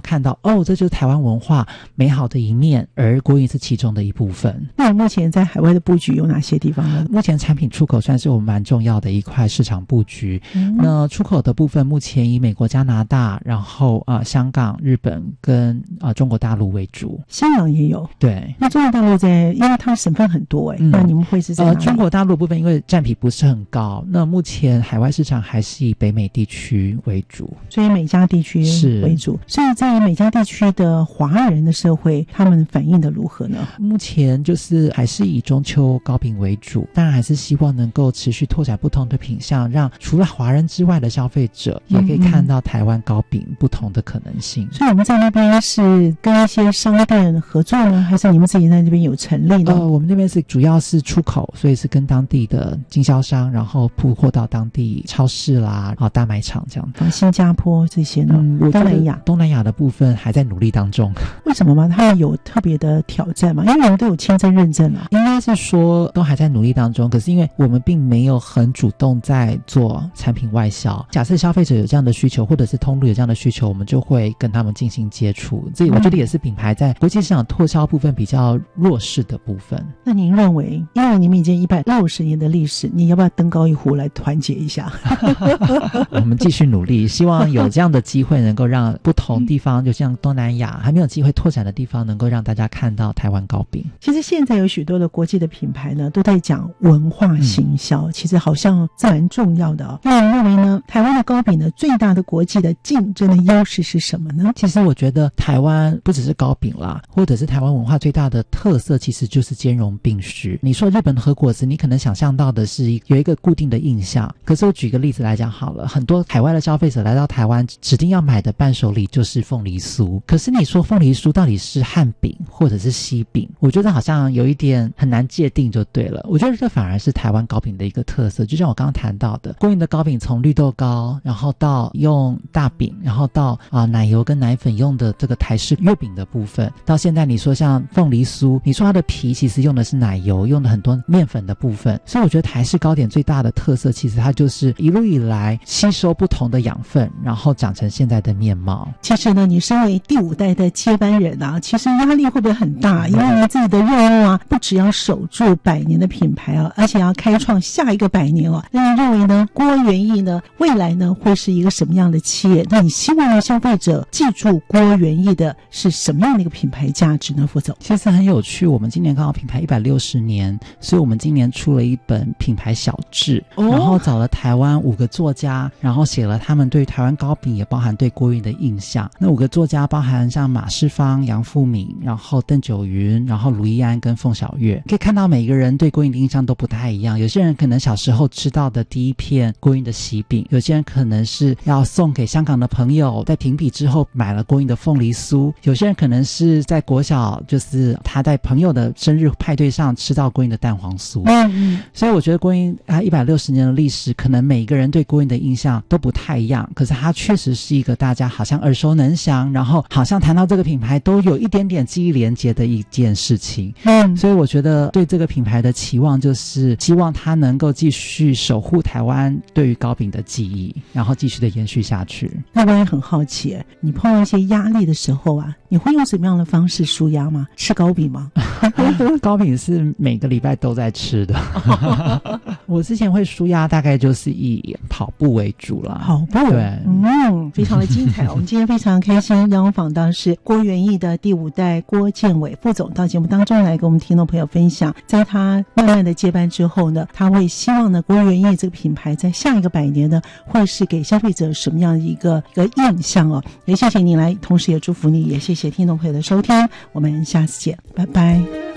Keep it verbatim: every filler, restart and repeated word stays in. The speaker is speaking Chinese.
看到哦，这就是台湾文化美好的一面，而国营是其中的一部分。 那你目前在海外的布局有哪些地方呢？ 目前产品出口算是我们蛮重要的一块市场布局。嗯、那出口的部分目前以美国、加拿大，然后啊、呃、香港、日本跟啊、呃、中国大陆为主。 香港也有。 对。 那中国大陆在，因为它省份很多哎、欸嗯，那你们会是在哪里？ 呃，中国大陆部分因为占比不是很高，那目前海外市场还是以北美地区为主， 所以美加地区为主。所以在美加地区的华人的社会，他们反应的如何呢？ 目前就是还是以中秋糕饼为主，当然还是希望能够持续拓展不同的品项，让除了华人之外的消费者也可以看到台湾糕饼不同的可能性。 嗯嗯，所以我们在那边是跟一些商店合作呢，还是你们自己在那边有成立呢？ 呃，我们那边是主要是出口，所以是跟当地的经销商，然后铺货到当地超市啦、啊大卖场这样子。 啊，新加坡这些呢？嗯，东南亚， 东南亚的部分还在努力当中。 为什么吗？他们有特别的挑战吗？因为我们都有签证认证啊。 应该是说都还在努力当中，可是因为我们并没有很主动在做产品外销。假设消费者有这样的需求，或者是通路有这样的需求，我们就会跟他们进行接触。这我觉得也是品牌在国际市场拓销部分比较弱势的部分。 那您认为，因为你们已经一百六十年的历史，你要不要登高一呼来团结一下？ 我们继续努力，希望有这样的机会能够让不同地方，就像东南亚还没有机会拓展的地方，能够让大家看到台湾糕饼。 其实现在有许多的国际的品牌呢，都在讲文化行销、嗯、其实好像这蛮重要的哦。那你认为呢，台湾的糕饼呢，最大的国际的竞争的优势是什么呢？ 其实我觉得台湾不只是糕饼啦，或者是台湾文化最大的特色其实就是兼容并蓄。你说日本的和果子，你可能想象到的是有一个固定的印象，可是我举个例子来讲好了，很多海外的消费者来到台湾指定要买的伴手礼就是凤梨酥，可是你说凤梨酥到底是汉饼或者是西饼，我觉得好像有一点很难界定就对了。我觉得这反而是台湾糕饼的一个特色，就像我刚刚谈到的，国营的糕饼从绿豆糕，然后到用大饼，然后到啊、呃、奶油跟奶粉用的这个台式月饼的部分，到现在你说像凤梨酥，你说它的皮其实用的是奶油，用的很多面粉的部分，所以我觉得台式糕点最大的特色其实它就是一路以来吸收不同的养分，然后长成现在的面貌。 其实呢，你身为第五代的接班人啊，其实压力会不会很大？因为你自己的任务啊，不只要守住百年的品牌啊，而且要开创下一个百年哦。那你认为呢，郭元益呢，未来呢会是一个什么样的企业？那你希望呢消费者记住郭元益的是什么样的一个品牌价值呢？副总， 其实很有趣，我们今年刚好品牌一百六十年，所以我们今年出了一本品牌小志、哦、然后找了台湾五个作家，然后写了他们对台湾糕饼也包含对郭元益的印象。那五个作家包含像马世芳、杨富敏，然后邓九云，然后卢一安跟凤小岳。可以看到每个人对郭元益的印象都不太一样，有些人可能小时候吃到的第一片郭元益的喜饼，有些人可能是要送给香港的朋友，在评比之后买了郭元益的凤梨酥，有些人可能是在国小就是他在朋友的生日派对上吃到郭元益的蛋黄酥。嗯嗯，所以我觉得郭元益啊一百六十年的历史，可能每个人对郭元益的印象都不太一样，可是它确实是一个大家好像耳熟能详，然后好像谈到这个品牌都有一点点记忆连结的一件事情。嗯，所以我觉得对这个品牌的期望就是希望它能够继续守护台湾对于糕饼的记忆，然后继续的延续下去。 那我也很好奇，你碰到一些压力的时候啊，你会用什么样的方式抒压吗？吃糕饼吗？ 糕饼是每个礼拜都在吃的。我之前会抒压大概就是以跑步为主啦。 跑步， 对， 嗯，非常的精彩。我们今天非常开心，邀访到是郭元益的第五代郭建伟副总到节目当中来跟我们听众朋友分享，在他慢慢的接班之后呢，他会希望呢郭元益这个品牌在下一个百年呢，会是给消费者什么样的一个一个印象哦。也谢谢你来，同时也祝福你，也谢谢听众朋友的收听，我们下次见，拜拜。